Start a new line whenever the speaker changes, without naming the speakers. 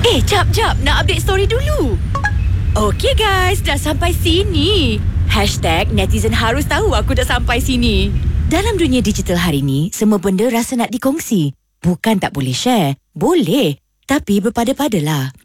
Jap. Nak update story dulu. Okey guys, dah sampai sini. #netizen harus tahu aku dah sampai sini. Dalam dunia digital hari ni, semua benda rasa nak dikongsi. Bukan tak boleh share. Boleh. Tapi berpada-padalah.